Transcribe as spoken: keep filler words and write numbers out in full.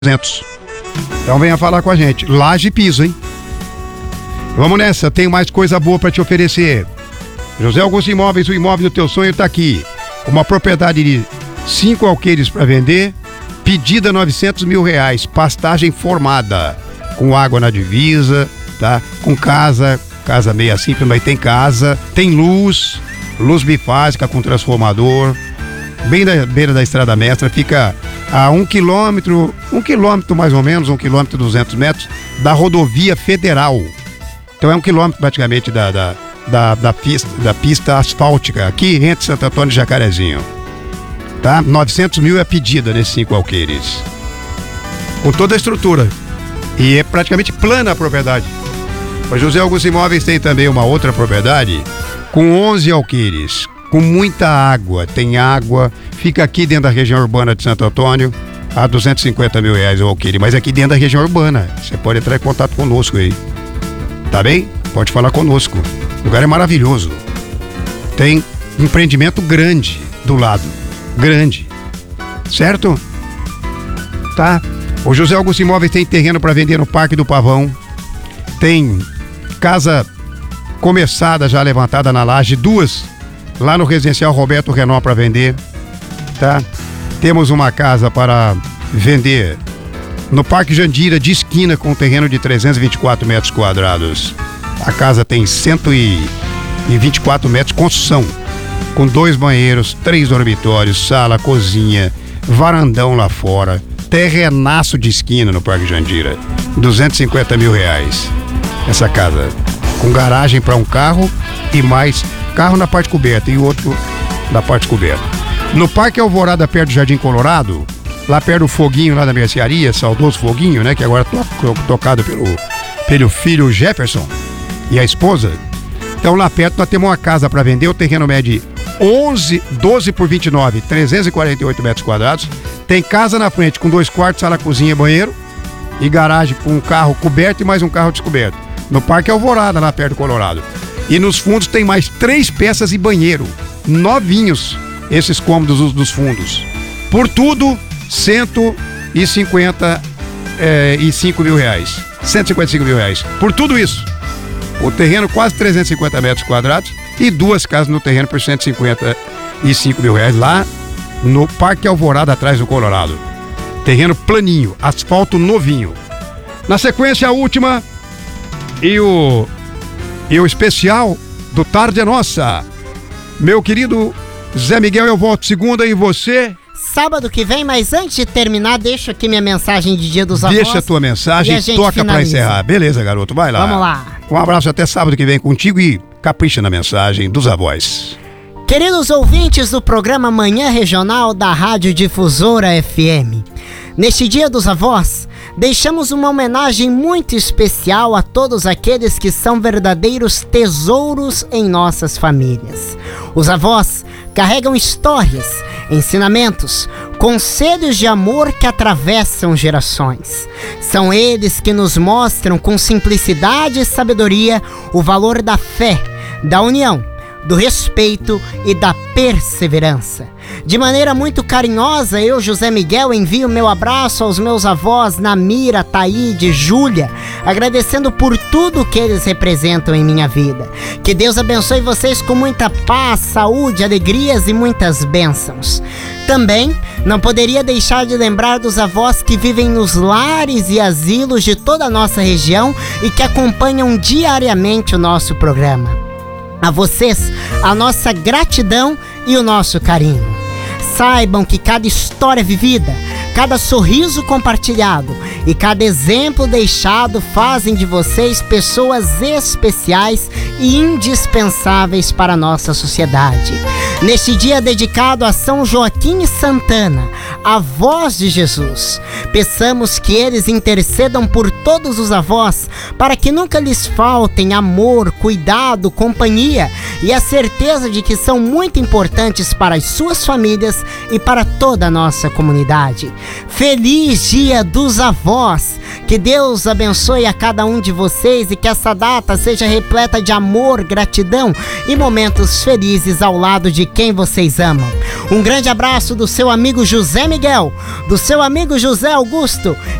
duzentos. Então venha falar com a gente. Laje e piso, hein? Vamos nessa, tem mais coisa boa para te oferecer. José Augusto Imóveis, o imóvel do teu sonho tá aqui. Uma propriedade de cinco alqueires para vender, pedida novecentos mil reais, pastagem formada, com água na divisa, tá? Com casa, casa meia simples, mas tem casa, tem luz, luz bifásica com transformador, bem na beira da Estrada Mestra, fica a um quilômetro, um quilômetro mais ou menos, um quilômetro e duzentos metros da rodovia federal. Então é um quilômetro praticamente da, da, da, da, pista, da pista asfáltica, aqui entre Santo Antônio e Jacarezinho. Tá? novecentos mil é a pedida nesses cinco alqueires. Com toda a estrutura. E é praticamente plana a propriedade. O José Augusto Imóveis tem também uma outra propriedade com onze alqueires, com muita água. Tem água, fica aqui dentro da região urbana de Santo Antônio, a duzentos e cinquenta mil reais o alqueire, mas aqui dentro da região urbana. Você pode entrar em contato conosco aí. Tá bem? Pode falar conosco. O lugar é maravilhoso. Tem empreendimento grande do lado. Grande. Certo? Tá? O José Augusto Imóveis tem terreno para vender no Parque do Pavão. Tem casa começada, já levantada na laje, duas lá no Residencial Roberto Renault para vender. Tá? Temos uma casa para vender no Parque Jandira, de esquina, com terreno de trezentos e vinte e quatro metros quadrados. A casa tem cento e vinte e quatro metros de construção, com dois banheiros, três dormitórios, sala, cozinha, varandão lá fora, terrenaço de esquina no Parque Jandira. duzentos e cinquenta mil reais. Essa casa, com garagem para um carro e mais carro na parte coberta e outro na parte coberta. No Parque Alvorada, perto do Jardim Colorado, lá perto do Foguinho, lá da mercearia, saudoso Foguinho, né? Que agora é to- tocado pelo, pelo filho Jefferson e a esposa. Então lá perto nós temos uma casa para vender, o terreno mede onze, doze por vinte e nove, trezentos e quarenta e oito metros quadrados. Tem casa na frente com dois quartos, sala, cozinha e banheiro. E garagem com um carro coberto e mais um carro descoberto. No Parque Alvorada, lá perto do Colorado. E nos fundos tem mais três peças e banheiro. Novinhos esses cômodos dos, dos fundos. Por tudo, cento e cinquenta e cinco mil reais. cento e cinquenta e cinco mil reais. Por tudo isso. O terreno quase trezentos e cinquenta metros quadrados e duas casas no terreno por cento e cinquenta e cinco mil reais lá no Parque Alvorada, atrás do Colorado. Terreno planinho, asfalto novinho. Na sequência, a última e o, e o especial do Tarde é Nossa. Meu querido Zé Miguel, eu volto segunda e você... Sábado que vem, mas antes de terminar, deixa aqui minha mensagem de Dia dos Avós. Deixa a tua mensagem e toca pra encerrar. Beleza, garoto, vai lá. Vamos lá. Um abraço até sábado que vem contigo e capricha na mensagem dos avós. Queridos ouvintes do programa Manhã Regional da Rádio Difusora F M, neste Dia dos Avós, deixamos uma homenagem muito especial a todos aqueles que são verdadeiros tesouros em nossas famílias. Os avós carregam histórias, ensinamentos, conselhos de amor que atravessam gerações. São eles que nos mostram com simplicidade e sabedoria o valor da fé, da união, do respeito e da perseverança. De maneira muito carinhosa, eu, José Miguel, envio meu abraço aos meus avós Namira, Taíde, Júlia, agradecendo por tudo que eles representam em minha vida. Que Deus abençoe vocês com muita paz, saúde, alegrias e muitas bênçãos. Também não poderia deixar de lembrar dos avós que vivem nos lares e asilos de toda a nossa região e que acompanham diariamente o nosso programa. A vocês, a nossa gratidão e o nosso carinho. Saibam que cada história vivida, cada sorriso compartilhado e cada exemplo deixado fazem de vocês pessoas especiais e indispensáveis para a nossa sociedade. Neste dia dedicado a São Joaquim e Santana, a voz de Jesus, peçamos que eles intercedam por todos os avós para que nunca lhes faltem amor, cuidado, companhia e a certeza de que são muito importantes para as suas famílias e para toda a nossa comunidade. Feliz Dia dos Avós! Que Deus abençoe a cada um de vocês e que essa data seja repleta de amor, gratidão e momentos felizes ao lado de quem vocês amam. Um grande abraço do seu amigo José Miguel, do seu amigo José Augusto